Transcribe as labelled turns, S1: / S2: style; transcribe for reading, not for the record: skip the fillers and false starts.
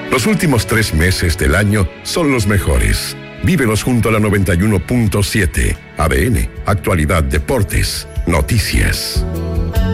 S1: Los últimos 3 meses del año son los mejores. Vívelos junto a la 91.7. ADN, actualidad, deportes, noticias.